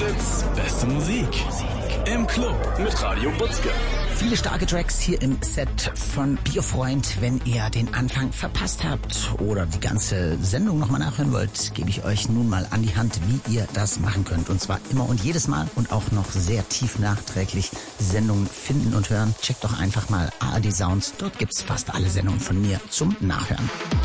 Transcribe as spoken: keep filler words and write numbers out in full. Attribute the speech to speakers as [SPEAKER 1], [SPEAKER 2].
[SPEAKER 1] Fritz, beste Musik. Im Club mit Radio Butzke.
[SPEAKER 2] Viele starke Tracks hier im Set von Bierfreund. Wenn ihr den Anfang verpasst habt oder die ganze Sendung nochmal nachhören wollt, gebe ich euch nun mal an die Hand, wie ihr das machen könnt. Und zwar immer und jedes Mal und auch noch sehr tief nachträglich Sendungen finden und hören. Checkt doch einfach mal A R D Sounds. Dort gibt's fast alle Sendungen von mir zum Nachhören.